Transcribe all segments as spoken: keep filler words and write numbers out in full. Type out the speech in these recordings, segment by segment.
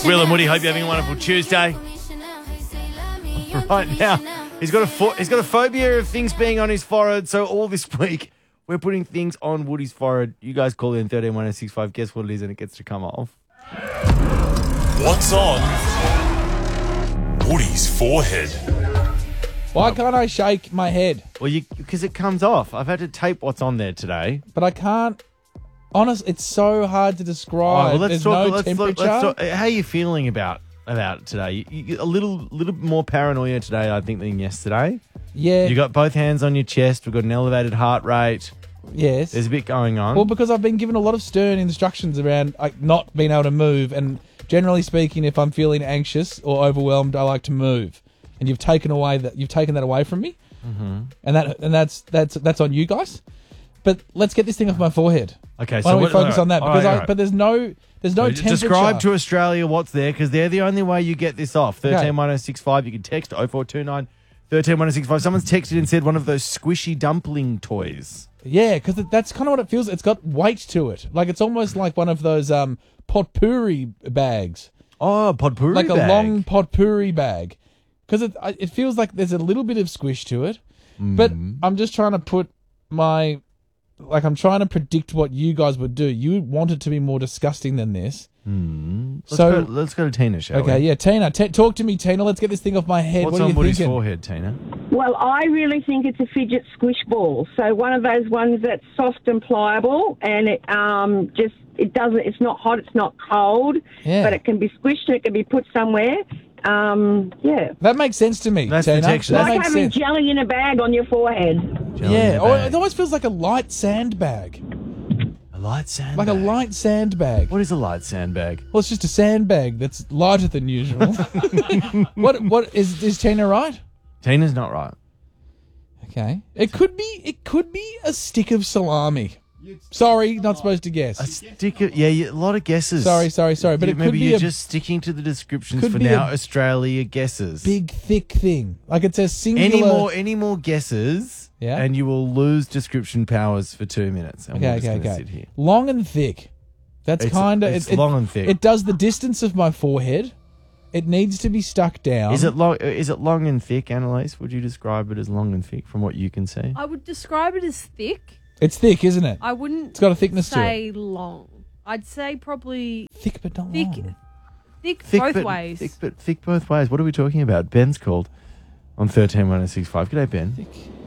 Will and Woody, hope you're having a wonderful Tuesday. Right now, he's got a fo- he's got a phobia of things being on his forehead. So all this week, we're putting things on Woody's forehead. You guys call in thirteen one oh six five. Guess what it is, and it gets to come off. What's on Woody's forehead? Why can't I shake my head? Well, you because it comes off. I've had to tape what's on there today. But I can't. Honest, it's so hard to describe. Oh, well, let's There's talk. no let's, temperature. let's talk. How are you feeling about about today? You, you, a little little more paranoia today, I think, than yesterday. Yeah. You got both hands on your chest. We've got an elevated heart rate. Yes. There's a bit going on. Well, because I've been given a lot of stern instructions around like, not being able to move, and generally speaking, if I'm feeling anxious or overwhelmed, I like to move. And you've taken away that you've taken that away from me, mm-hmm. and that and that's that's that's on you guys. But let's get this thing off my forehead. Okay, Why so don't we what, focus right, on that? all Because right, I, right. but there's no there's no temperature. Describe to Australia what's there, because they're the only way you get this off. Okay. thirteen one oh six five. You can text oh four two nine, thirteen one oh six five. Someone's texted and said one of those squishy dumpling toys. Yeah, because that's kind of what it feels. It's got weight to it. Like it's almost like one of those um, potpourri bags. Oh, potpourri like bag. a long potpourri bag. Because it I- it feels like there's a little bit of squish to it. But I'm just trying to put my... Like, I'm trying to predict what you guys would do. You want it to be more disgusting than this. Mm. Let's, So- go, let's go to Tina, shall Okay, we? yeah, Tina, t- talk to me, Tina. Let's get this thing off my head. What's what are on you Woody's thinking? forehead, Tina? Well, I really think it's a fidget squish ball. So one of those ones that's soft and pliable, and it um just it doesn't. It's not hot. It's not cold. Yeah. But it can be squished and it can be put somewhere. Um, yeah. That makes sense to me, That's Tina. the texture. That Like makes having sense. jelly in a bag on your forehead. Jelly in Yeah, a or bag. it always feels like a light sandbag. A light sandbag. Like a light sandbag. What is a light sandbag? Well, it's just a sandbag that's lighter than usual. what? What is is Tina right? Tina's not right. Okay. It could be. It could be a stick of salami. Sorry, not supposed to A guess. stick of, yeah, yeah, a lot of guesses. Sorry, sorry, sorry, but You- it could maybe be you're a just sticking to the descriptions could for be now. a Australia guesses. big, thick thing. Like it's a singular. Any more, any more guesses, Yeah. and you will lose description powers for two minutes. And Okay, we're just okay, gonna okay. sit here. Long and thick. That's It's- kind of. it's it, long and thick. It does the distance of my forehead. It needs to be stuck down. Is it long? Is it long and thick, Annalise? Would you describe it as long and thick from what you can see? I would describe it as thick. It's thick, isn't it? I wouldn't It's got a thickness to it. say long. I'd say probably Thick, but not thick, long. thick, Thick, both but, ways. Thick, but thick both ways. What are we talking about? Ben's called on thirteen one oh six five. G'day, Ben.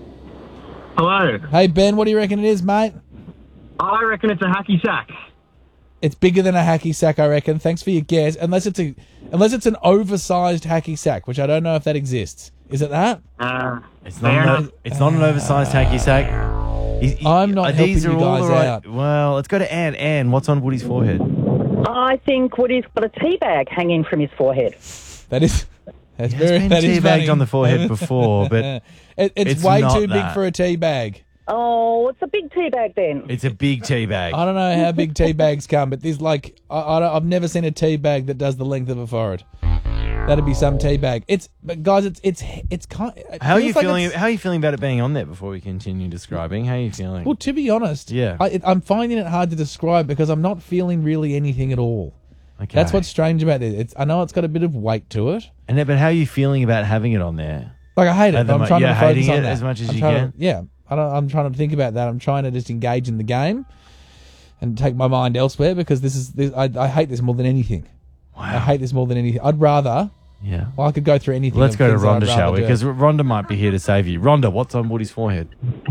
Hello. Hey Ben, what do you reckon it is, mate? I reckon it's a hacky sack. It's bigger than a hacky sack, I reckon. Thanks for your guess. Unless it's a, unless it's an oversized hacky sack, which I don't know if that exists. Is it that? Uh, It's not. fair An, enough. it's not an oversized hacky sack. He- he- I'm not uh, these helping are you all guys the right- out. Well, let's go to Anne. Anne, what's on Woody's forehead? I think Woody's got a tea bag hanging from his forehead. That is. That's He has very. been that is teabagged funny. on the forehead before, but it, it's, it's way not too big that. for a tea bag. Oh, it's a big tea bag then. it's a big tea bag. I don't know how big tea bags come, but there's like I, I don't, I've never seen a tea bag that does the length of a forehead. That'd be some tea bag. It's but guys, it's it's it's kind. It How are you feels like feeling? it's- How are you feeling about it being on there? Before we continue describing, how are you feeling? Well, to be honest, Yeah. I, it, I'm finding it hard to describe because I'm not feeling really anything at all. Okay. That's what's strange about it. It's I know it's got a bit of weight to it. And then, but how are you feeling about having it on there? Like I hate it. At the But I'm mo- trying you're to focus hating on it that as much as I'm you trying can? To, yeah, I don't, I'm trying to think about that. I'm trying to just engage in the game and take my mind elsewhere because this is this, I, I hate this more than anything. Wow. I hate this more than anything. I'd rather. Yeah. Well, I could go through anything. Let's of go to things that I'd Rhonda, shall rather we? do. Because Rhonda might be here to save you. Rhonda, what's on Woody's forehead?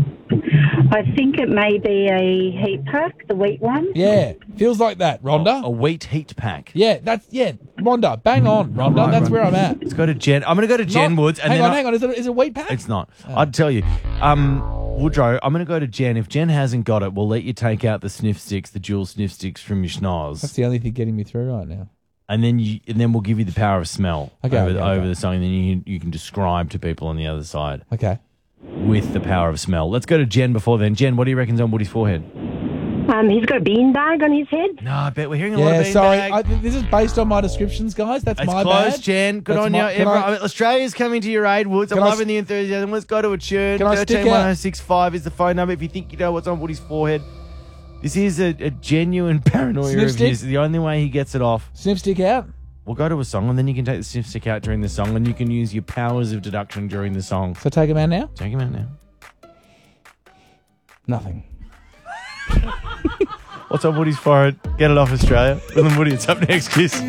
I think it may be a heat pack, the wheat one. Yeah, feels like that, Rhonda. A wheat heat pack. Yeah, that's yeah, Rhonda. Bang on, Rhonda. Right, that's Rhonda. where I'm at. Let's go to Jen. I'm going to go to Jen Not- Woods. And hang then on, I- hang on. Is it is it a wheat pack? It's not. Oh. I'd tell you. Um, Woodrow, I'm going to go to Jen. If Jen hasn't got it, we'll let you take out the sniff sticks, the dual sniff sticks from your schnoz. That's the only thing getting me through right now. And then you, and then we'll give you the power of smell Okay, over, okay, the, over okay. the song. And then you can, you can describe to people on the other side Okay. with the power of smell. Let's go to Jen before then. Jen, what do you reckon's on Woody's forehead? Um, he's got a bean bag on his head. No, I bet we're hearing a lot Yeah, of bean sorry. bag. I, this is based on my descriptions, guys. That's It's my close, bad. Jen. Good That's on my- you. can I- Everyone- Australia's coming to your aid, Woods. I'm Can I loving s- the enthusiasm. Let's go to a tune. Can I stick thirteen one oh six five is the phone number if you think you know what's on Woody's forehead. This is a, a genuine paranoia Sniff of stick? his. The only way he gets it off. Sniff stick out. We'll go to a song and then you can take the sniff stick out during the song and you can use your powers of deduction during the song. So take him out now? Take him out now. Nothing. What's on Woody's forehead? Get it off Australia. Will and Woody, it's up next, Kiss.